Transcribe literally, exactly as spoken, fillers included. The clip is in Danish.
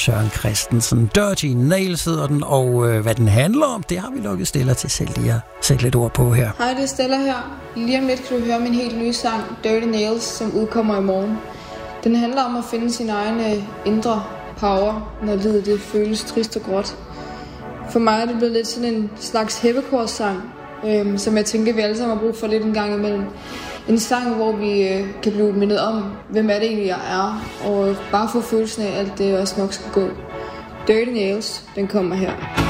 Søren Christensen. Dirty Nails hedder den, og øh, hvad den handler om, det har vi lukket Stella til selv lige at sætte lidt ord på her. Hej, det er Stella her. Lige om lidt kan du høre min helt nye sang, Dirty Nails, som udkommer i morgen. Den handler om at finde sin egen indre power, når livet det føles trist og gråt. For mig er det blevet lidt sådan en slags hæppekorssang, øhm, som jeg tænker, vi alle sammen har brug for lidt en gang imellem. En sang, hvor vi øh, kan blive mindet om, hvem er det egentlig, jeg er, og bare få følelsen af, at det også nok skal gå. Dirty Nails, den kommer her.